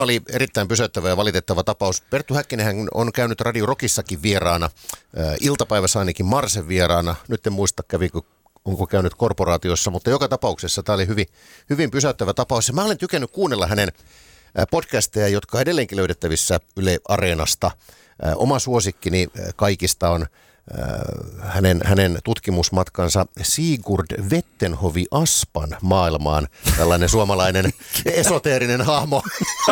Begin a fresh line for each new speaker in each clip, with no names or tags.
Oli erittäin pysäyttävä ja valitettava tapaus. Perttu Häkkinenhän on käynyt Radio Rockissakin vieraana, iltapäivässä ainakin Marsen vieraana. Nyt en muista, onko käynyt korporaatiossa, mutta joka tapauksessa tämä oli hyvin pysäyttävä tapaus. Ja mä olen tykännyt kuunnella hänen podcasteja, jotka on edelleenkin löydettävissä Yle Areenasta. Oma suosikkini kaikista on hänen tutkimusmatkansa Sigurd Vettenhovi Aspan maailmaan. Tällainen suomalainen esoteerinen hahmo.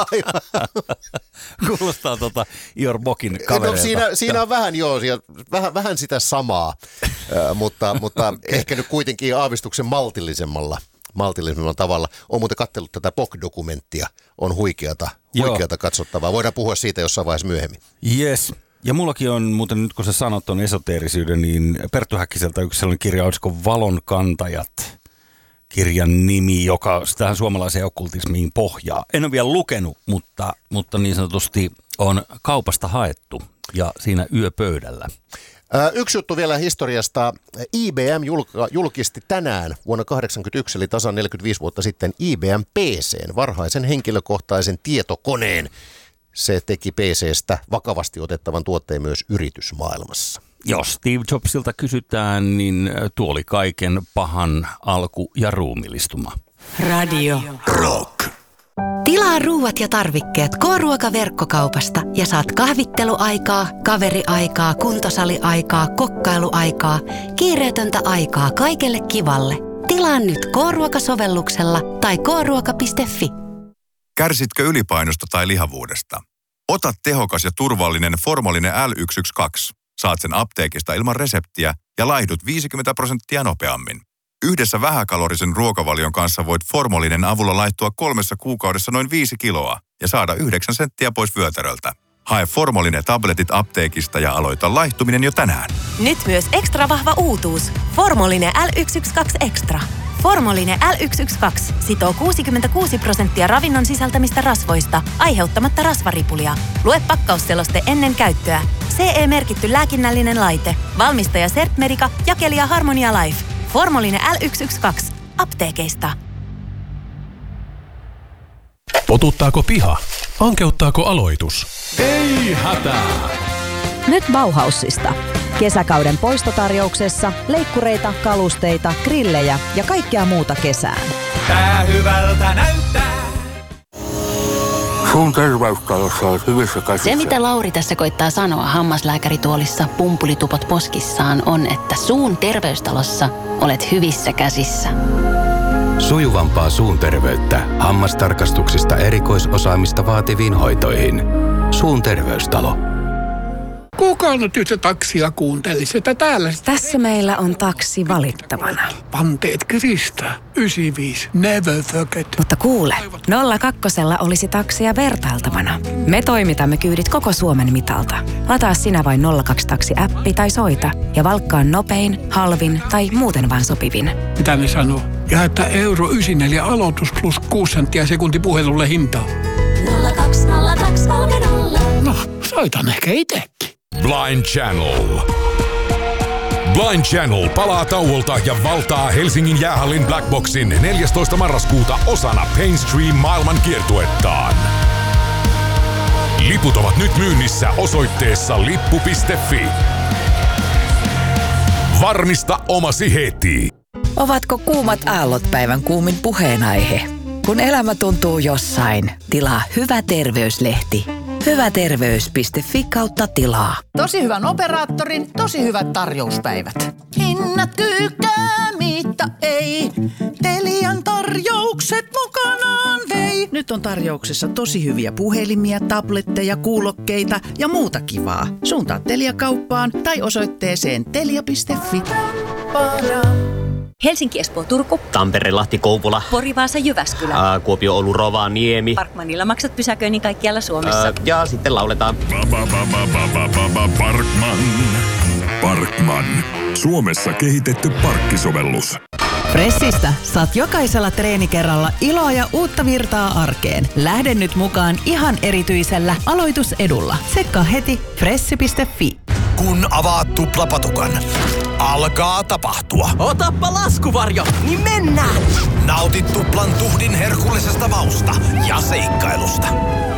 Kuulostaa Ior Bokin kavereilta.
No, siinä on vähän sitä samaa, mutta ehkä nyt kuitenkin aavistuksen maltillisemmalla tavalla. Olen muuten katsellut tätä POC-dokumenttia. On huikeata katsottavaa. Voidaan puhua siitä jossain vaiheessa myöhemmin.
Yes. Ja mullakin on muuten nyt kun sä sanot ton esoteerisyyden, niin Perttu Häkkiseltä yksi sellainen kirja, olisiko Valonkantajat kirjan nimi, joka tähän suomalaiseen okkultismiin pohjaa. En ole vielä lukenut, mutta niin sanotusti on kaupasta haettu ja siinä yöpöydällä.
Yksi juttu vielä historiasta. IBM julkisti tänään vuonna 1981, eli tasan 45 vuotta sitten, IBM PC:n, varhaisen henkilökohtaisen tietokoneen. Se teki PC:stä vakavasti otettavan tuotteen myös yritysmaailmassa.
Jos Steve Jobsilta kysytään, niin tuo oli kaiken pahan alku ja ruumillistuma.
Radio Rock. Tilaa ruuat ja tarvikkeet K-ruokaverkkokaupasta ja saat kahvitteluaikaa, kaveriaikaa, kuntosaliaikaa, kokkailuaikaa, kiireetöntä aikaa kaikelle kivalle. Tilaa nyt K-ruokasovelluksella tai kruoka.fi.
Kärsitkö ylipainosta tai lihavuudesta? Ota tehokas ja turvallinen Formolinen L112. Saat sen apteekista ilman reseptiä ja laihdut 50% nopeammin. Yhdessä vähäkalorisen ruokavalion kanssa voit Formolinen avulla laihtua 3 kuukaudessa noin 5 kiloa ja saada 9 senttiä pois vyötäröltä. Hae Formolinen tabletit apteekista ja aloita laihtuminen jo tänään.
Nyt myös ekstra vahva uutuus. Formolinen L112 Extra. Formolinen L112 sitoo 66% ravinnon sisältämistä rasvoista, aiheuttamatta rasvaripulia. Lue pakkausseloste ennen käyttöä. CE-merkitty lääkinnällinen laite. Valmistaja Sertmedica, jakelija Harmonia Life. Formolinen L112. Apteekeista.
Potuttaako piha? Ankeuttaako aloitus? Ei hätää!
Nyt Bauhausista. Kesäkauden poistotarjouksessa leikkureita, kalusteita, grillejä ja kaikkea muuta kesään.
Tää hyvältä näyttää.
Suun terveystalossa on hyvissä käsissä.
Se, mitä Lauri tässä koittaa sanoa hammaslääkärituolissa pumpulitupot poskissaan, on, että suun terveystalossa olet hyvissä käsissä.
Sujuvampaa suun terveyttä hammastarkastuksista erikoisosaamista vaativiin hoitoihin. Suun terveystalo.
Kuka nyt yhtä taksia kuunteli sitä täällä?
Tässä meillä on taksi valittavana.
Panteet kiristää. 95. Never forget.
Mutta kuule, 02 olisi taksia vertailtavana. Me toimitamme kyydit koko Suomen mitalta. Lataa sinä vain 02 taksi-appi tai soita ja valkkaa nopein, halvin tai muuten vaan sopivin.
Mitä ne sanoo? Ja että €94 aloitus plus 6 senttiä sekunti puhelulle hintaa.
020230.
No, soitan ehkä itsekin.
Blind Channel. Blind Channel palaa tauolta ja valtaa Helsingin jäähallin Blackboxin 14. marraskuuta osana Painstream maailman kiertuettaan. Liput ovat nyt myynnissä osoitteessa lippu.fi. Varmista omasi heti.
Ovatko kuumat aallot päivän kuumin puheenaihe? Kun elämä tuntuu jossain, tilaa Hyvä terveyslehti. Hyväterveys.fi/tilaa.
Tosi hyvän operaattorin, tosi hyvät tarjouspäivät. Hinnat kyykää, mitta ei. Telian tarjoukset mukanaan vei. Nyt on tarjouksessa tosi hyviä puhelimia, tabletteja, kuulokkeita ja muuta kivaa. Suuntaa Telia-kauppaan tai osoitteeseen telia.fi.
Helsinki, Espoo, Turku.
Tampere, Lahti, Kouvola.
Pori, Vaasa, Jyväskylä.
Kuopio, Oulu, Rovaniemi.
Parkmanilla maksat pysäköinnin kaikkialla Suomessa.
Ja sitten lauletaan.
Parkman. Suomessa kehitetty parkkisovellus.
Fressistä saat jokaisella treenikerralla iloa ja uutta virtaa arkeen. Lähde nyt mukaan ihan erityisellä aloitusedulla. Tsekkaa heti fressi.fi.
Kun avaat tuplapatukan, alkaa tapahtua.
Otappa laskuvarjo, niin mennään!
Nautit tuplan tuhdin herkullisesta mausta ja seikkailusta.